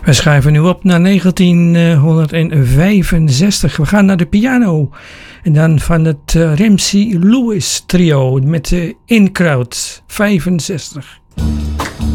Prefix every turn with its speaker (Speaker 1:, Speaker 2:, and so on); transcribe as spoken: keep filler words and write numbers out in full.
Speaker 1: We schuiven nu op naar negentienhonderdvijfenzestig. We gaan naar de piano. En dan van het Ramsey Lewis trio met de In Crowd vijfenzestig.